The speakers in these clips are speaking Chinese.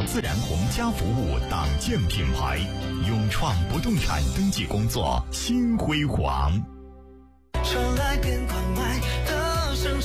自然红家服务党建品牌，永创不动产登记工作新辉煌。 传来电话外的声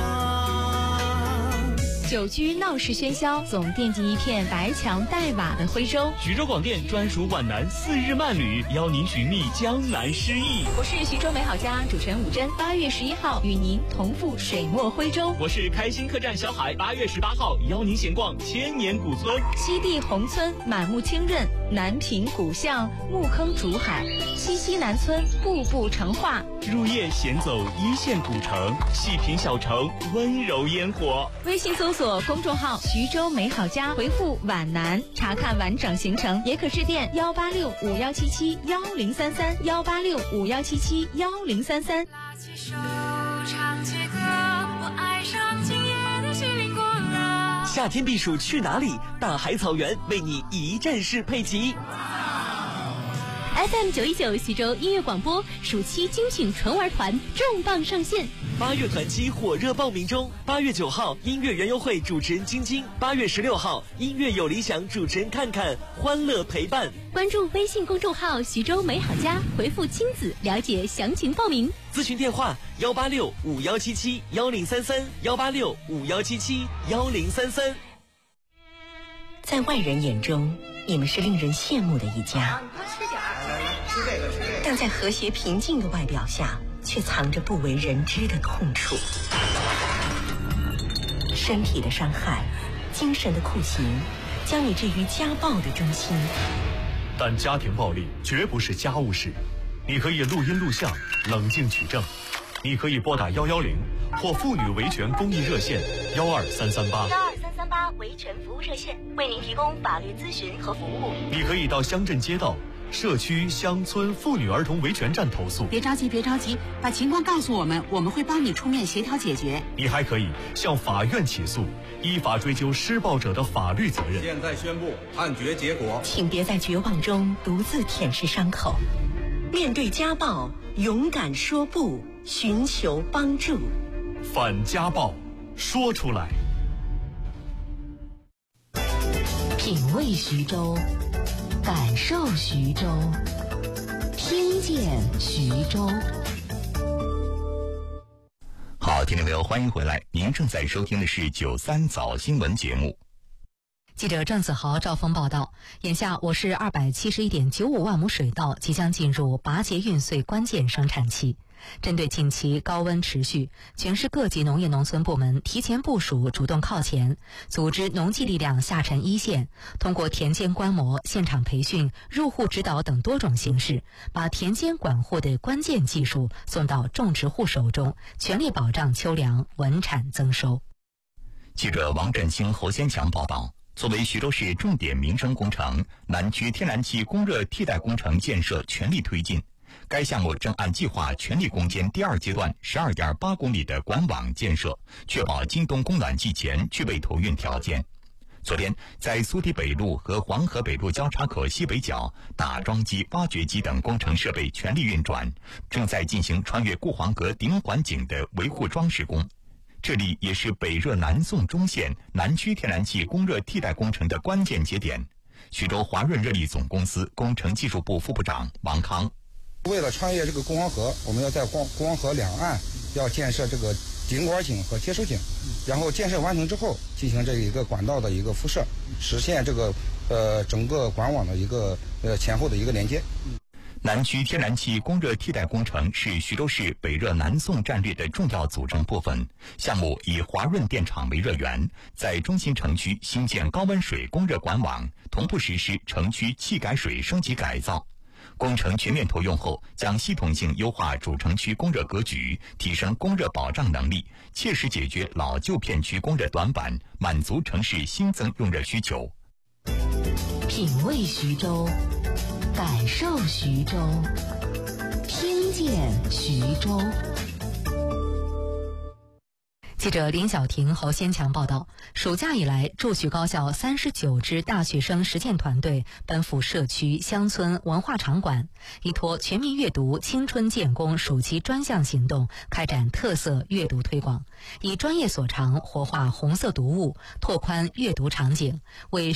唱， 久居闹市喧嚣，总惦记一片白墙带瓦的徽州。 徐州广电专属皖南4日慢旅，邀您寻觅江南诗意。 我是徐州美好家主持人武珍，8月11号与您同赴水墨徽州。 我是开心客栈小海，8月18号邀您闲逛千年古村。 西递宏村满目清润，南平古巷木坑竹海，西南村步步成画。 入夜闲走一线古城，细品小城温柔烟火。 微信搜索公众号徐州美好家，回复皖南查看完整行程，也可致电18651771033，18651771033。 拉起手唱起歌，我爱上今夜的西林古乐。 夏天避暑去哪里？大海草原为你一站式配齐。 FM 919徐州音乐广播暑期精品纯玩团重磅上线 ，8月团期火热报名中。8月9号音乐园游会主持人晶晶，8月16号音乐有理想主持人看看，欢乐陪伴。 关注微信公众号徐州美好家，回复亲子了解详情报名。 咨询电话18651771033，18651771033。 在外人眼中，你们是令人羡慕的一家，但在和谐平静的外表下，却藏着不为人知的痛处。身体的伤害，精神的酷刑，将你置于家暴的中心。 但家庭暴力绝不是家务事，你可以录音录像，冷静取证。你可以拨打110或妇女维权公益热线12338 维权服务热线，为您提供法律咨询和服务。 你可以到乡镇街道、社区、乡村妇女儿童维权站投诉。 别着急，把情况告诉我们，我们会帮你出面协调解决。 你还可以向法院起诉，依法追究施暴者的法律责任。 现在宣布判决结果， 请别在绝望中独自舔舐伤口，面对家暴，勇敢说不，寻求帮助。 反家暴，说出来。 品味徐州，感受徐州，听见徐州。 好，听众朋友，欢迎回来，您正在收听的是93早新闻节目。 记者郑子豪、赵峰报道，眼下我市271.95万亩水稻即将进入拔节运穗关键生产期。针对近期高温持续，全市各级农业农村部门提前部署，主动靠前，组织农技力量下沉一线，通过田间观摩、现场培训、入户指导等多种形式，把田间管护的关键技术送到种植户手中，全力保障秋粮稳产增收。 记者王振兴、侯先强报道。作为徐州市重点民生工程，南区天然气供热替代工程建设全力推进。该项目正按计划全力攻坚第2阶段12.8公里的管网建设，确保今冬供暖季前具备投运条件。昨天，在苏堤北路和黄河北路交叉口西北角，打桩机、挖掘机等工程设备全力运转，正在进行穿越固黄河顶环井的维护装饰工。这里也是北热南送中线南区天然气供热替代工程的关键节点。徐州华润热力总公司工程技术部副部长王康， 为了穿越这个固黄河，我们要在固黄河两岸要建设这个顶管井和接收井，然后建设完成之后进行这一个管道的一个辐射，实现这个整个管网的一个前后的一个连接。 南区天然气供热替代工程是徐州市北热南送战略的重要组成部分。项目以华润电厂为热源，在中心城区新建高温水供热管网，同步实施城区气改水升级改造。工程全面投用后，将系统性优化主城区供热格局，提升供热保障能力，切实解决老旧片区供热短板，满足城市新增用热需求。 品味徐州，感受徐州，听见徐州。 记者林晓婷、侯先强报道，暑假以来，驻徐高校39支大学生实践团队奔赴社区、乡村、文化场馆，依托全民阅读青春建功暑期专项行动，开展特色阅读推广，以专业所长活化红色读物，拓宽阅读场景，为